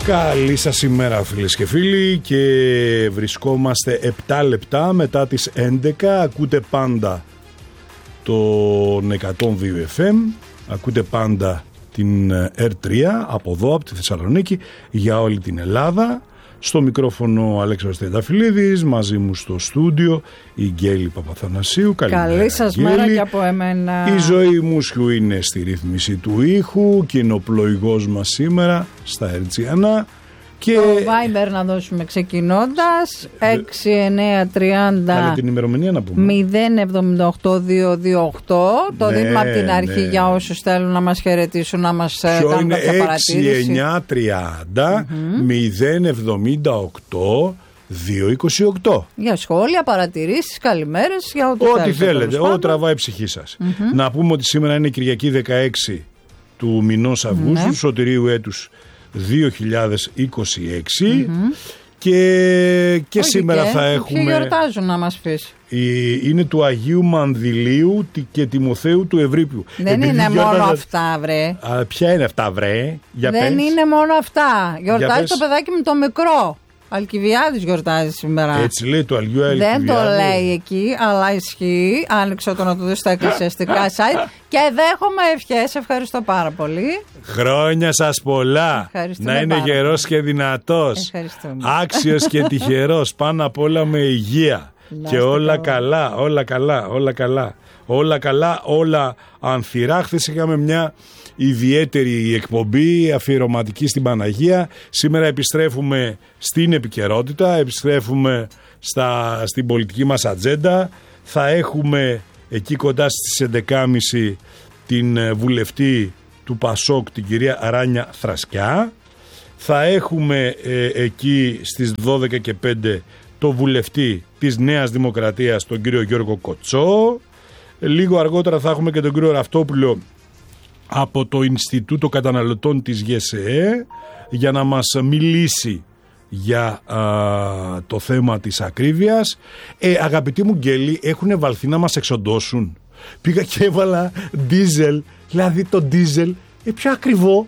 Καλή σας ημέρα φίλες και φίλοι, και βρισκόμαστε 7 λεπτά μετά τις 11. Ακούτε πάντα τον 102 FM, ακούτε πάντα την R3 από εδώ, από τη Θεσσαλονίκη, για όλη την Ελλάδα. Στο μικρόφωνο Αλέξανδρος Τριανταφυλλίδης, μαζί μου στο στούντιο η Γκέλη Παπαθανασίου. Καλή σας μέρα και από εμένα. Η Ζωή Μούσιου είναι στη ρύθμιση του ήχου και είναι ο πλοηγός μας σήμερα στα Ερτζιανά. Και το Viber να δώσουμε ξεκινώντας 6930. Κάνε την ημερομηνία να πούμε 078-228. Το δίνουμε από την αρχή για όσους θέλουν να μας χαιρετήσουν, να μας κάνουν κάποια παρατήρηση. 6930 078 228. Για σχόλια, παρατηρήσεις, καλημέρες, για ό,τι θέλετε. Ό,τι τραβάει η ψυχή σας. Να πούμε ότι σήμερα είναι Κυριακή 16 του μηνός Αυγούστου, Σωτηρίου έτους 2026, και σήμερα θα έχουμε. Ποιοι γιορτάζουν, να μας πεις? Είναι του Αγίου Μανδυλίου και Τιμοθέου του Ευρύπιου. Δεν είναι μόνο αυτά, βρε. Ποια είναι αυτά, βρε? Δεν είναι μόνο αυτά. Γιορτάζει το παιδάκι μου το μικρό. Αλκιβιάδης γιορτάζει σήμερα. Έτσι λέει το Αγίου Αλκιβιάδη. Δεν το λέει εκεί, αλλά ισχύει. Άνοιξε το να το δει στα εκκλησιαστικά site. Και δέχομαι ευχές. Ευχαριστώ πάρα πολύ. Χρόνια σας πολλά. Να είναι γερός και δυνατός. Άξιος και τυχερός. Πάνω απ' όλα με υγεία. Και όλα καλά, όλα καλά, όλα καλά. Όλα καλά, όλα ανθυρά. Χθες είχαμε μια ιδιαίτερη εκπομπή αφιερωματική στην Παναγία. Σήμερα επιστρέφουμε στην επικαιρότητα, επιστρέφουμε στην πολιτική μας ατζέντα. Θα έχουμε εκεί κοντά στις 11.30 την βουλευτή του Πασόκ, την κυρία Ράνια Θρασκιά. Θα έχουμε εκεί στις 12:05 το βουλευτή της Νέας Δημοκρατίας, τον κύριο Γιώργο Κοτσό. Λίγο αργότερα θα έχουμε και τον κύριο Ραυτόπουλο από το Ινστιτούτο Καταναλωτών της ΓΕΣΕΕ για να μας μιλήσει για το θέμα της ακρίβειας. Αγαπητοί μου Γκέλη, έχουν βαλθεί να μας εξοντώσουν. Πήγα και έβαλα ντίζελ, δηλαδή το ντίζελ πιο ακριβό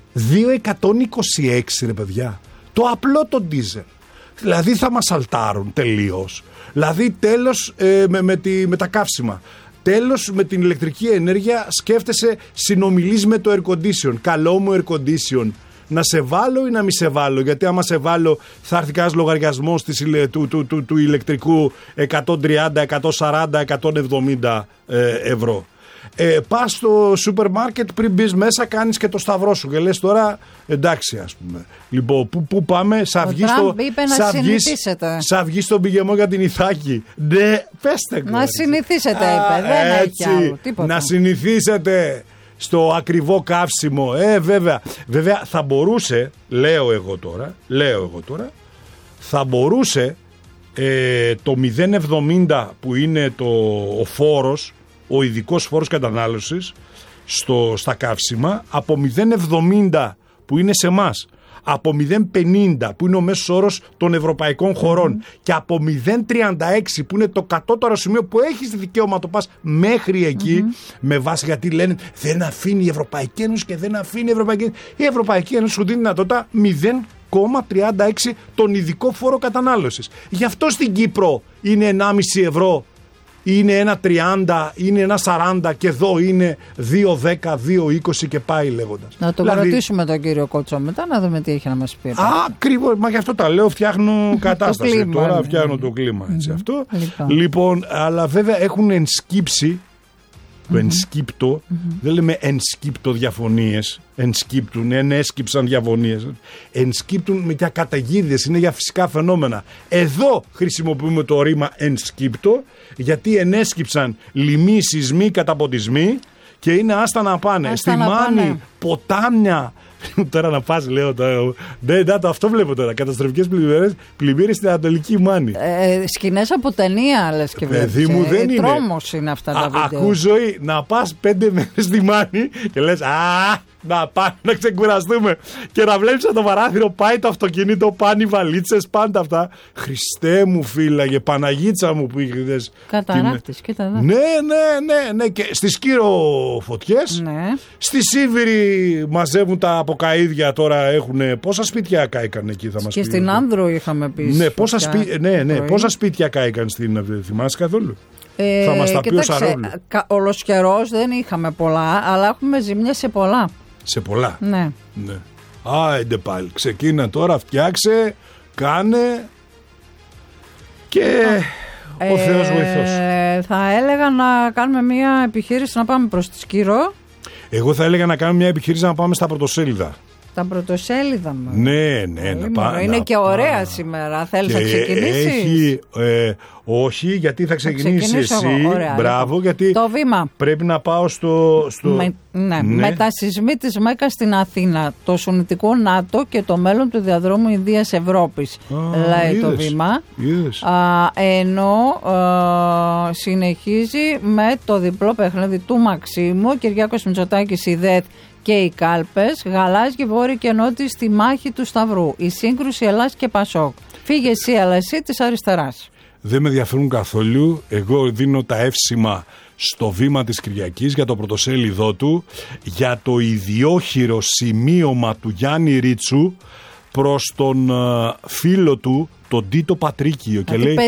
2,126 ρε παιδιά. Το απλό το ντίζελ. Δηλαδή θα μας αλτάρουν τελείως. Δηλαδή τέλος με τα καύσιμα. Τέλος με την ηλεκτρική ενέργεια. Σκέφτεσαι, συνομιλείς με το air condition. Καλό μου air condition, να σε βάλω ή να μη σε βάλω? Γιατί άμα σε βάλω θα έρθει κανένας λογαριασμός του ηλεκτρικού 130, 140, 170 ευρώ. Πας στο σούπερ μάρκετ, πριν μπεις μέσα κάνεις και το σταυρό σου και λες τώρα εντάξει, ας πούμε. Λοιπόν, πού πάμε? Σα βγει στον πηγεμό για την Ιθάκη. Ναι, πέστε. Να συνηθίσετε, είπε. Δεν έχει άλλο τίποτα. Να συνηθίσετε στο ακριβό καύσιμο. Βέβαια θα μπορούσε, λέω εγώ τώρα, θα μπορούσε το 0,70 που είναι ο φόρος, ο ειδικός φόρος κατανάλωσης στα καύσιμα, από 0,70 που είναι σε εμάς, από 0,50 που είναι ο μέσος όρος των ευρωπαϊκών χωρών, και από 0,36 που είναι το κατώτερο σημείο που έχεις δικαίωμα να το πας μέχρι εκεί, με βάση, γιατί λένε δεν αφήνει η Ευρωπαϊκή Ένωση και δεν αφήνει η Ευρωπαϊκή Ένωση. Η Ευρωπαϊκή Ένωση σου δίνει δυνατότητα 0,36 τον ειδικό φόρο κατανάλωσης. Γι' αυτό στην Κύπρο είναι 1,5 ευρώ, είναι 1,30, είναι 1,40 και εδώ είναι 2,10, 2,20 και πάει λέγοντας. Να τον ρωτήσουμε τον κύριο Κότσο μετά, να δούμε τι έχει να μας πει. Ακριβώς, μα γι' αυτό τα λέω, φτιάχνω κατάσταση. κλίμα, τώρα φτιάχνω το κλίμα, έτσι αυτό. Λοιπόν, αλλά βέβαια έχουν ενσκύψει το ενσκύπτο, δεν λέμε ενσκύπτο διαφωνίες, ενέσκυψαν διαφωνίες, ενσκύπτουν με για καταιγίδες, είναι για φυσικά φαινόμενα. Εδώ χρησιμοποιούμε το ρήμα ενσκύπτο, γιατί ενέσκυψαν λοιμοί, σεισμοί, καταποντισμοί και είναι άστα να πάνε. Στη Μάνη, ποτάμια. Τώρα να πας, λέω τώρα. Αυτό βλέπω τώρα. Καταστροφικές πλημμύρες στην Ανατολική Μάνη. Σκηνές από ταινία, λες και βλέπεις. Παιδί μου, δεν είναι. Τρόμος είναι αυτά τα βίντεο. Ακού, Ζωή, να πας 5 μέρες στη Μάνη και λες να πάμε να ξεκουραστούμε και να βλέπεις από το παράθυρο πάει το αυτοκίνητο, πάνε οι βαλίτσες, πάντα αυτά. Χριστέ μου φύλαγε, Παναγίτσα μου που είχες. Καταράκτης, κοίτα εδώ. Ναι. Και στη Σκύρο φωτιές. Ναι. Στη Σίβηρη μαζεύουν τα αποκαΐδια τώρα. Έχουν πόσα σπίτια κάηκαν εκεί, θα μας και πει. Στην Άνδρο είχαμε πει. Ναι, πόσα σπίτια κάηκαν στην. Θυμάσαι καθόλου? Θα μας τα πει ο Σαρόλου. Όλος καιρός δεν είχαμε πολλά, αλλά έχουμε ζημιές σε πολλά. Σε πολλά. Ναι. Άιντε πάλι. Ξεκίνα τώρα, φτιάξε, κάνε και ο Θεός βοηθός. Θα έλεγα να κάνουμε μια επιχείρηση να πάμε προς τη Σκύρο. Εγώ θα έλεγα να κάνουμε μια επιχείρηση να πάμε στα πρωτοσέλιδα. Τα πρωτοσέλιδα μου. Ναι, να πάμε. Είναι και ωραία σήμερα. Θέλεις να ξεκινήσεις? Όχι, γιατί θα ξεκινήσεις εσύ. Ωραία, μπράβο, λοιπόν. γιατί το βήμα. πρέπει να πάω στο... Μετασυσμοί της Μέκας στην Αθήνα, το Σουννιτικό ΝΑΤΟ και το μέλλον του διαδρόμου Ινδίας-Ευρώπης, λέει το βήμα. Ενώ συνεχίζει με το διπλό παιχνίδι του Μαξίμου, Κυριάκος Μητσοτάκης, η ΔΕΘ και οι κάλπες, γαλάζιοι βόρειοι και νότιοι στη μάχη του Σταυρού. Η σύγκρουση Ελλάς και Πασόκ. Φύγε εσύ, αλλά εσύ της αριστεράς. Δεν με ενδιαφέρουν καθόλου. Εγώ δίνω τα εύσημα στο βήμα της Κυριακής για το πρωτοσέλιδό του, για το ιδιόχειρο σημείωμα του Γιάννη Ρίτσου προς τον φίλο του, τον Τίτο Πατρίκιο. Και λέει,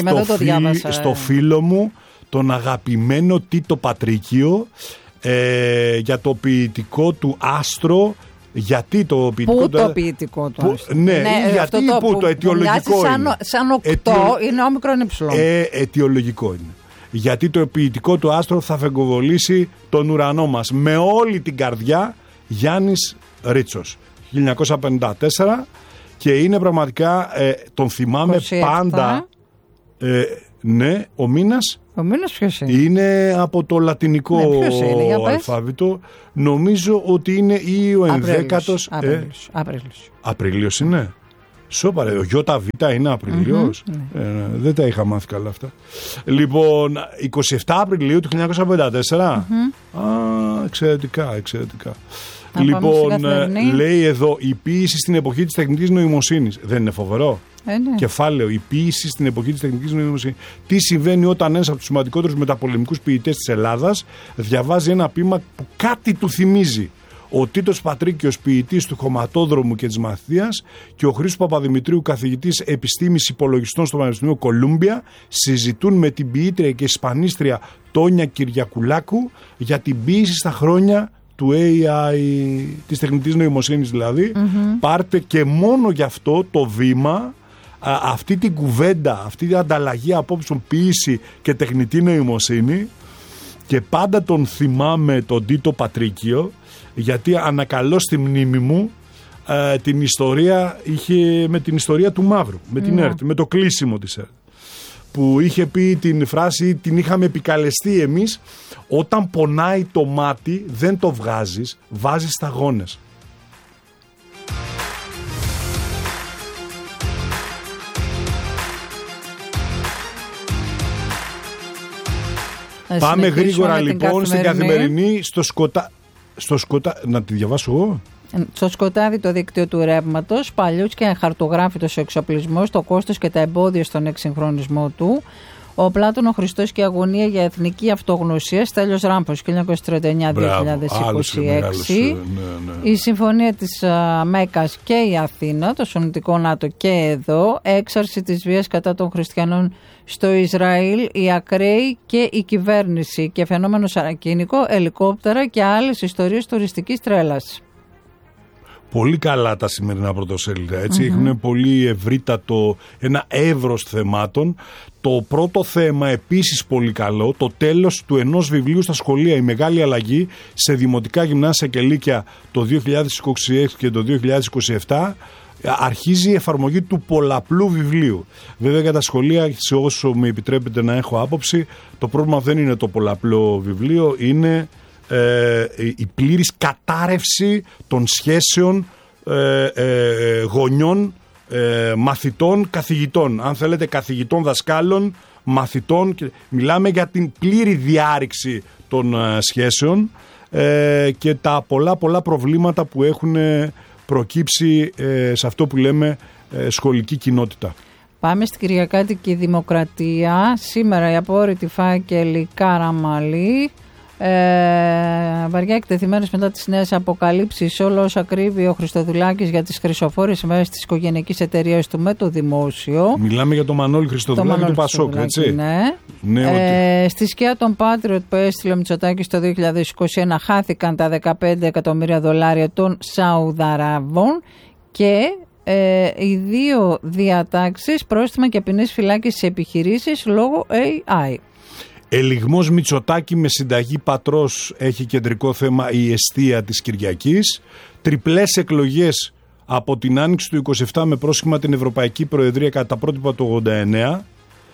στο φίλο μου, τον αγαπημένο Τίτο Πατρίκιο, για το ποιητικό του άστρο. Γιατί το ποιητικό του. Πού το ποιητικό του άστρο? Ναι, γιατί το αιτιολογικό είναι. Σαν 8 είναι όμικρον υψηλό. Αιτιολογικό είναι. Γιατί το ποιητικό του άστρο θα φεγκοβολήσει τον ουρανό μας. Με όλη την καρδιά, Γιάννης Ρίτσος. 1954 και είναι πραγματικά, τον θυμάμαι 27. Πάντα. Ναι, ο μήνας. Ο μήνας ποιος είναι? Είναι από το λατινικό αλφάβητο. Νομίζω ότι είναι ή ο 11ος. Απρίλιος είναι. Σώπαρε, ο ΙΒ είναι Απρίλιος. Δεν τα είχα μάθει καλά αυτά. Λοιπόν, 27 Απριλίου του 1954. Εξαιρετικά. Λοιπόν, λέει εδώ, η ποίηση στην εποχή της τεχνητής νοημοσύνης. Δεν είναι φοβερό? Ναι. Κεφάλαιο, η ποίηση στην εποχή της τεχνητής νοημοσύνης. Τι συμβαίνει όταν ένας από τους σημαντικότερους μεταπολεμικούς ποιητές της Ελλάδας διαβάζει ένα ποίημα που κάτι του θυμίζει. Ο Τίτος Πατρίκιος, ποιητής του Χωματόδρομου και της Μαθίας, και ο Χρήστος Παπαδημητρίου, καθηγητής επιστήμης υπολογιστών στο Πανεπιστήμιο Κολούμπια, συζητούν με την ποιήτρια και ισπανίστρια Τόνια Κυριακουλάκου για την ποίηση στα χρόνια του AI, της τεχνητής νοημοσύνης δηλαδή. Πάρτε και μόνο γι' αυτό το βήμα, αυτή την κουβέντα, αυτή την ανταλλαγή απόψεων, ποίηση και τεχνητή νοημοσύνη, και πάντα τον θυμάμαι τον Τίτο Πατρίκιο, γιατί ανακαλώ στη μνήμη μου την ιστορία, με την ιστορία του Μαύρου, με την ΕΡΤ, με το κλείσιμο της ΕΡΤ, που είχε πει την φράση, την είχαμε επικαλεστεί εμείς: όταν πονάει το μάτι δεν το βγάζεις, βάζεις σταγόνες. Πάμε γρήγορα λοιπόν στην καθημερινή, να τη διαβάσω εγώ. Στο σκοτάδι το δίκτυο του ρεύματος, παλιούς και αχαρτογράφητος ο εξοπλισμός, το κόστος και τα εμπόδια στον εξυγχρονισμό του. Ο Πλάτωνο Χριστός και η αγωνία για εθνική αυτογνωσία, Στέλιος Ράμπος, 1939-2026. Η συμφωνία της Μέκας και η Αθήνα, το Σουννιτικό ΝΑΤΟ και εδώ. Έξαρση της βίας κατά των χριστιανών στο Ισραήλ, οι ακραίοι και η κυβέρνηση, και φαινόμενο σαρακίνικο, ελικόπτερα και άλλες ιστορίες τουριστικής τρέλας. Πολύ καλά τα σημερινά πρωτοσέλιδα, έτσι, έχουν πολύ ευρύτατο, ένα εύρος θεμάτων. Το πρώτο θέμα επίσης πολύ καλό, το τέλος του ενός βιβλίου στα σχολεία, η μεγάλη αλλαγή σε δημοτικά γυμνάσια και λύκεια το 2026 και το 2027. Αρχίζει η εφαρμογή του πολλαπλού βιβλίου. Βέβαια για τα σχολεία, σε όσο με επιτρέπετε να έχω άποψη, το πρόβλημα δεν είναι το πολλαπλό βιβλίο, είναι η πλήρης κατάρρευση των σχέσεων γονιών, μαθητών, καθηγητών. Αν θέλετε, καθηγητών, δασκάλων, μαθητών. Μιλάμε για την πλήρη διάρρηξη των σχέσεων. και τα πολλά προβλήματα που έχουν προκύψει σε αυτό που λέμε σχολική κοινότητα. Πάμε στην Κυριακάτικη Δημοκρατία. Σήμερα η απόρριτη φάκελη Καραμαλή. Βαριά εκτεθειμένος μετά τις νέες αποκαλύψεις, όλο όσα κρύβει ο Χριστοδουλάκης για τις χρυσοφόρες συμβάσεις της οικογενειακής εταιρείας του με το δημόσιο. Μιλάμε για τον Μανώλη Χριστοδουλάκη του Πασόκ, έτσι. Ναι. Στη σκιά των Patriot που έστειλε ο Μητσοτάκης το 2021 χάθηκαν τα 15 εκατομμύρια δολάρια των Σαουδαραβών και οι δύο διατάξεις, πρόστιμα και ποινές φυλάκισης σε επιχειρήσεις λόγω AI. Ελιγμός Μητσοτάκη με συνταγή πατρός έχει κεντρικό θέμα η εστία της Κυριακής. Τριπλές εκλογές από την άνοιξη του 27 με πρόσχημα την Ευρωπαϊκή Προεδρία κατά τα πρότυπα του 89.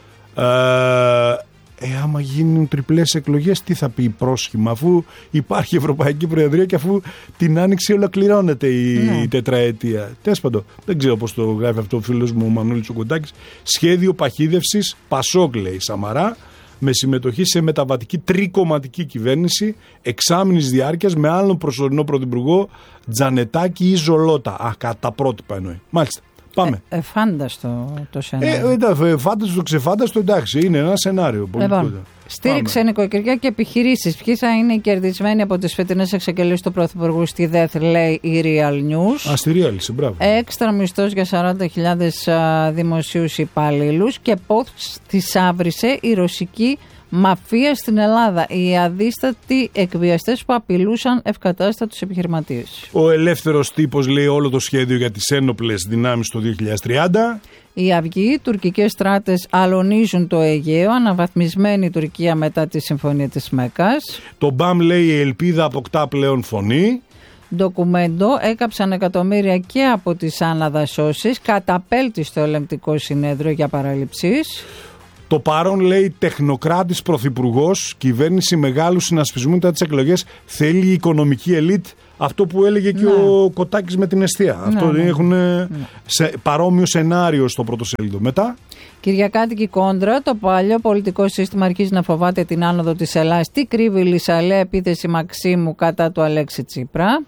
Άμα γίνουν τριπλές εκλογές, τι θα πει πρόσχημα, αφού υπάρχει Ευρωπαϊκή Προεδρία και αφού την άνοιξη ολοκληρώνεται η τετραετία. Τέλος πάντων, δεν ξέρω πώς το γράφει αυτό ο φίλος μου ο Μανώλης Κοντάκης. Σχέδιο παχύδευσης Πασόκ, λέει Σαμαρά, με συμμετοχή σε μεταβατική τρικομματική κυβέρνηση εξάμηνης διάρκειας με άλλον προσωρινό πρωθυπουργό Τζανετάκη ή Ζολότα. Κατά πρότυπα εννοεί. Μάλιστα. Πάμε. Φάνταστο το σενάριο. Φάνταστο, ξεφάνταστο, εντάξει, είναι ένα σενάριο. Λοιπόν, στήριξε νοικοκυριά και επιχειρήσεις. Ποιοι θα είναι οι κερδισμένοι από τις φετινές εξαγγελίες του Πρωθυπουργού στη ΔΕΘ, λέει η Real News. Στη Real, μπράβο. Έξτρα μισθός για 40.000 δημοσίους υπαλλήλους και πώς τις άβρισε η ρωσική μαφία στην Ελλάδα. Οι αδίστατοι εκβιαστές που απειλούσαν ευκατάστατους επιχειρηματίες. Ο ελεύθερος τύπος λέει όλο το σχέδιο για τις ένοπλες δυνάμεις το 2030. Η Αυγή, τουρκικές στράτες αλωνίζουν το Αιγαίο, αναβαθμισμένη η Τουρκία μετά τη συμφωνία της Μέκας. Το ΜΠΑΜ λέει η ελπίδα αποκτά πλέον φωνή. Ντοκουμέντο, έκαψαν εκατομμύρια και από τις αναδασώσεις, καταπέλτει στο ελεγκτικό συνέδριο για παραλήψεις. Το παρόν λέει τεχνοκράτης πρωθυπουργός, κυβέρνηση μεγάλου συνασπισμού μετά τις εκλογές, θέλει η οικονομική ελίτ, αυτό που έλεγε και ο Κοτάκης με την εστία. Αυτό έχουν παρόμοιο σενάριο στο πρώτο σελίδο. Μετά. Κυριακάτικη κόντρα, το παλιό πολιτικό σύστημα αρχίζει να φοβάται την άνοδο της Ελλάδας. Τι κρύβει η Λυσαλέα, επίθεση Μαξίμου κατά του Αλέξη Τσίπρα.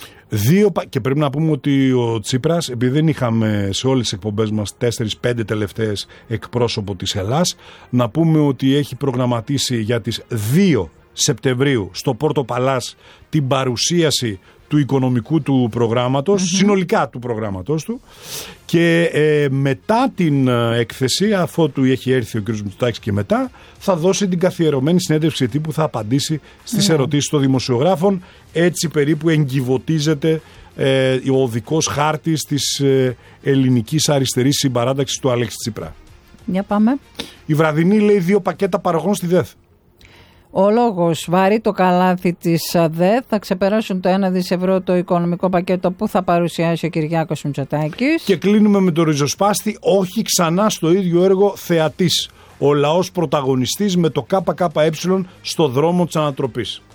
Και πρέπει να πούμε ότι ο Τσίπρας, επειδή δεν είχαμε σε όλες τις εκπομπές μας 4-5 τελευταίες εκπρόσωπο της Ελλάς, να πούμε ότι έχει προγραμματίσει για τις 2 Σεπτεμβρίου στο Πόρτο Παλάς την παρουσίαση του οικονομικού του προγράμματος, συνολικά του προγράμματος του, και μετά την έκθεση, αφότου έχει έρθει ο κ. Μητσοτάκης και μετά, θα δώσει την καθιερωμένη συνέντευξη τύπου, θα απαντήσει στις ερωτήσεις των δημοσιογράφων. Έτσι περίπου εγκυβωτίζεται ο οδικός χάρτης της ελληνικής αριστερής συμπαράταξης του Αλέξη Τσίπρα. Για πάμε. Η βραδινή λέει 2 πακέτα παροχών στη ΔΕΘ. Ο λόγος, βαρύ το καλάθι της ΔΕΘ, θα ξεπεράσουν το 1 δις ευρώ το οικονομικό πακέτο που θα παρουσιάσει ο Κυριάκος Μητσοτάκης. Και κλείνουμε με το ριζοσπάστη, όχι ξανά στο ίδιο έργο θεατής. Ο λαός πρωταγωνιστής με το ΚΚΕ στο δρόμο της ανατροπής.